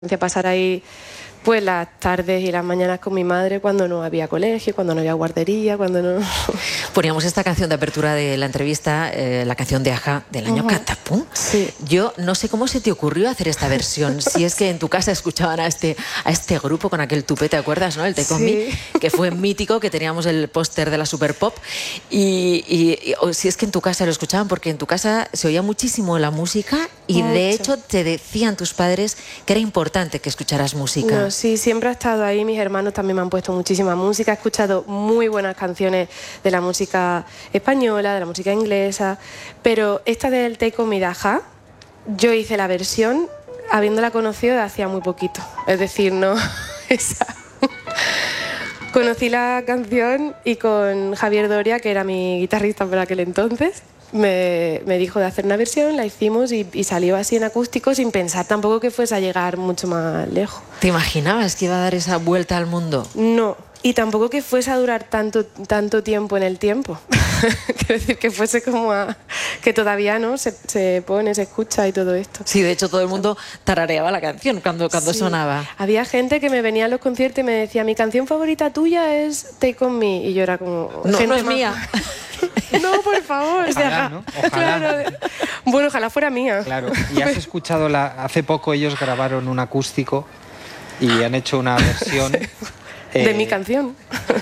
pasar ahí pues las tardes y las mañanas con mi madre cuando no había colegio, cuando no había guardería, cuando no... Poníamos esta canción de apertura de la entrevista, la canción de Aja del año Catapum. Sí. Yo no sé cómo se te ocurrió hacer esta versión, si es que en tu casa escuchaban a este grupo con aquel tupé, ¿te acuerdas, no? El Take On Me, que fue mítico, que teníamos el póster de la Super Pop, o si es que en tu casa lo escuchaban, porque en tu casa se oía muchísimo la música y de hecho te decían tus padres que era importante que escucharas música. No, sí, siempre ha estado ahí, mis hermanos también me han puesto muchísima música, he escuchado muy buenas canciones de la música española, de la música inglesa, pero esta del Take On Me de Aja, yo hice la versión habiéndola conocido de hacía muy poquito, es decir, no esa. Conocí la canción y con Javier Doria, que era mi guitarrista por aquel entonces, me dijo de hacer una versión, la hicimos y salió así en acústico sin pensar tampoco que fuese a llegar mucho más lejos. ¿Te imaginabas que iba a dar esa vuelta al mundo? No, y tampoco que fuese a durar tanto tiempo en el tiempo. Quiero decir, que fuese como que todavía no se pone, se escucha y todo esto. Sí, de hecho todo el mundo tarareaba la canción cuando sí. sonaba. Había gente que me venía a los conciertos y me decía, mi canción favorita tuya es Take On Me, y yo era como... No, no es mía. No, por favor. Ojalá, ¿no? Ojalá. Claro. Bueno, ojalá fuera mía. Claro. Y has escuchado, hace poco ellos grabaron un acústico y han hecho una versión... de mi canción.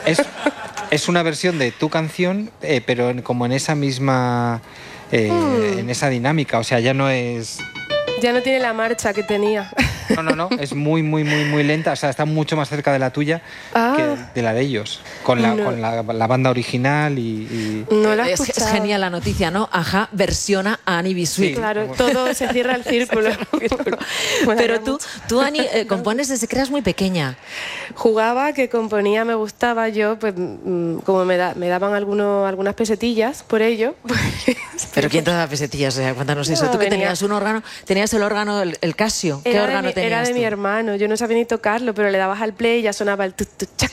Es una versión de tu canción, pero como en esa misma... en esa dinámica, o sea, ya no es... Ya no tiene la marcha que tenía. No, es muy lenta, o sea, está mucho más cerca de la tuya que de la de ellos, con la banda original y... No la he es escuchado. genial la noticia, ¿no? Aja versiona a Annie B. Sweet. Sí, claro, todo se cierra el círculo. Pero tú Annie, compones desde que eras muy pequeña. Jugaba, que componía, me gustaba. Yo, pues, como me daban algunas pesetillas por ello. Pues, ¿Pero quién te daba pesetillas? O sea, cuéntanos eso. No, Tú que venía... tenías un órgano, tenías el órgano, el Casio. ¿Qué órgano tenías? Era de mi hermano, yo no sabía ni tocarlo, pero le dabas al play y ya sonaba el chac,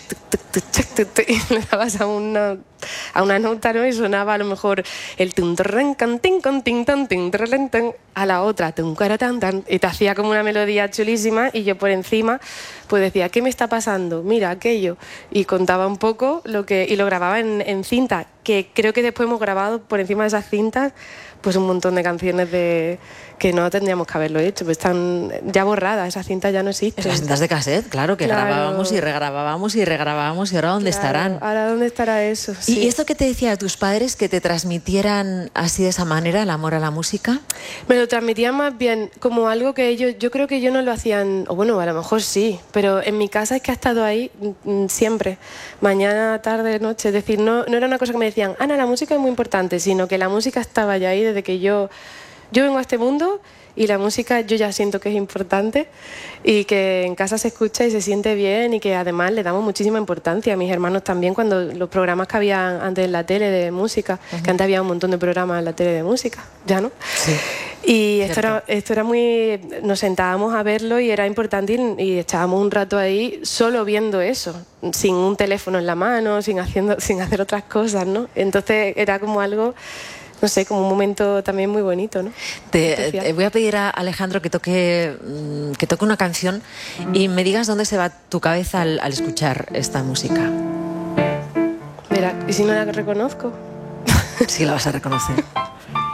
y le dabas a una nota, ¿no? Y sonaba a lo mejor el a la otra, y te hacía como una melodía chulísima, y yo por encima pues decía, ¿qué me está pasando? Mira aquello, y contaba un poco y lo grababa en cinta, que creo que después hemos grabado por encima de esas cintas pues un montón de canciones que no tendríamos que haberlo hecho, pues están ya borradas, esas cintas ya no existen. Las cintas de cassette, claro, que grabábamos y regrabábamos y regrabábamos, y ahora ¿dónde estarán? Ahora ¿dónde estará eso? Sí. ¿Y esto que te decía de tus padres, que te transmitieran así de esa manera el amor a la música? Me lo transmitían más bien como algo que yo creo que ellos no lo hacían, o bueno, a lo mejor sí, pero en mi casa es que ha estado ahí siempre, mañana, tarde, noche, es decir, no era una cosa que me decían, Ana, la música es muy importante, sino que la música estaba ya ahí desde que yo vengo a este mundo, y la música yo ya siento que es importante y que en casa se escucha y se siente bien, y que además le damos muchísima importancia a mis hermanos también, cuando los programas que había antes en la tele de música, que antes había un montón de programas en la tele de música, ya no. Sí. Y esto era muy... Nos sentábamos a verlo y era importante, y estábamos un rato ahí solo viendo eso, sin un teléfono en la mano, sin hacer otras cosas, ¿no? Entonces era como algo... No sé, como un momento también muy bonito, ¿no? Te voy a pedir a Alejandro que toque una canción y me digas dónde se va tu cabeza al escuchar esta música. Mira, ¿y si no la reconozco? Sí, la vas a reconocer.